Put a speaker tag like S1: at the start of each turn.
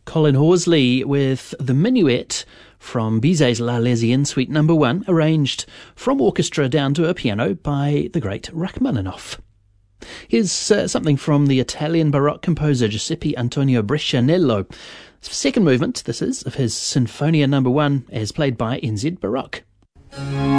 S1: Colin Horsley with the Minuet from Bizet's L'Arlésienne Suite No. 1, arranged from orchestra down to a piano by the great Rachmaninoff. Here's something from the Italian Baroque composer Giuseppe Antonio Brescianello. Second movement, this is, of his Sinfonia No. 1, as played by NZ Baroque.